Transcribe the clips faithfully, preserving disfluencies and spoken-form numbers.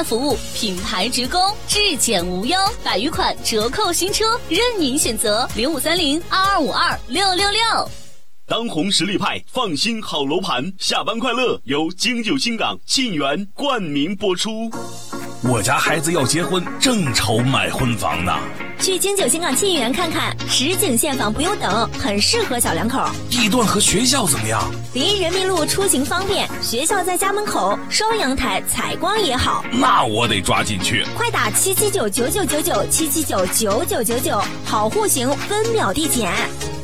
线服务，品牌直供，质检无忧，百余款折扣新车任您选择。零五三零二二五二六六六。 当红实力派，放心好楼盘，下班快乐由京九新港沁园冠名播出。 我家孩子要结婚，正愁买婚房呢。 去京九新港沁园看看，实景现房不用等，很适合小两口。 地段和学校怎么样？ 离人民路出行方便，学校在家门口，双阳台，采光也好。 那我得抓紧去。 快打七七九九九九九七七九九九九九，好户型分秒递减。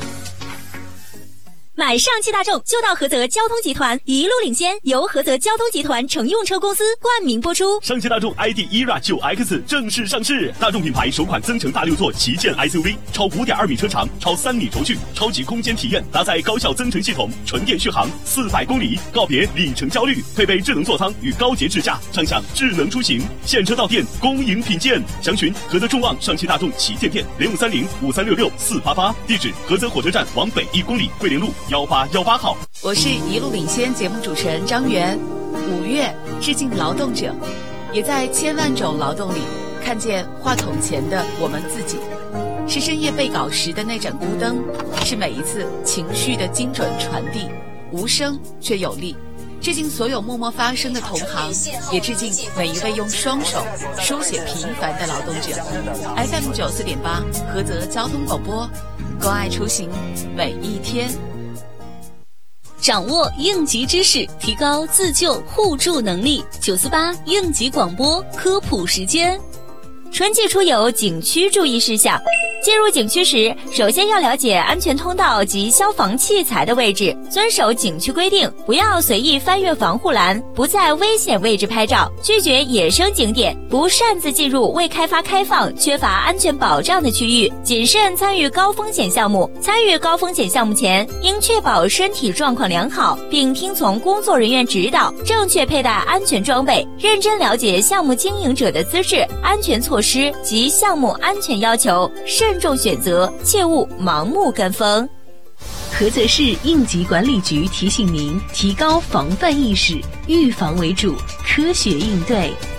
买上汽大众就到菏泽交通集团，一路领先，由菏泽交通集团乘用车公司冠名播出。 上汽大众 I D E R A 九 X 正式上市，大众品牌首款增程大六座旗舰 S U V， 超 五点二米车长，超三米轴距，超级空间体验，搭载高效增程系统，纯电续航四百公里，告别里程焦虑，配备智能座舱与高节智驾，畅享智能出行，现车到店，恭迎品鉴。详询菏泽众旺上汽大众旗舰店零五三零五三六六四八八，地址菏泽火车站往北一公里，桂林路幺八幺八号。 我是一路领先节目主持人张媛。五月致敬劳动者，也在千万种劳动里看见话筒前的我们自己，是深夜背稿时的那盏孤灯，是每一次情绪的精准传递，无声却有力。致敬所有默默发声的同行，也致敬每一位用双手书写平凡的劳动者。F M 九四点八，菏泽交通广播，关爱出行每一天。 掌握应急知识，提高自救互助能力。九四八应急广播科普时间。 春季出游景区注意事项。进入景区时，首先要了解安全通道及消防器材的位置，遵守景区规定，不要随意翻越防护栏，不在危险位置拍照，拒绝野生景点，不擅自进入未开发开放、缺乏安全保障的区域，谨慎参与高风险项目。参与高风险项目前，应确保身体状况良好，并听从工作人员指导，正确佩戴安全装备，认真了解项目经营者的资质、安全措施及项目安全要求，慎重选择，切勿盲目跟风。 菏泽市应急管理局提醒您：提高防范意识，预防为主，科学应对。